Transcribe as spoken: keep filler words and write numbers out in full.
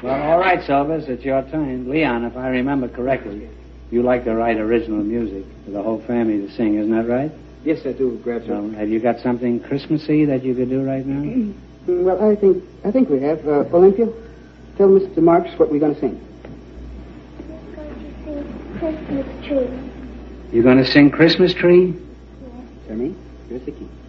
Well, all right, Silvers, it's your turn. Leon, if I remember correctly, you like to write original music for the whole family to sing, isn't that right? Yes, I do, gradually. Well, have you got something Christmassy that you could do right now? Well, I think I think we have. Uh, Olympia, tell Mister Marks what we're going to sing. We're going to sing Christmas Tree. You going to sing Christmas Tree? Yes. Sammy, here's the key.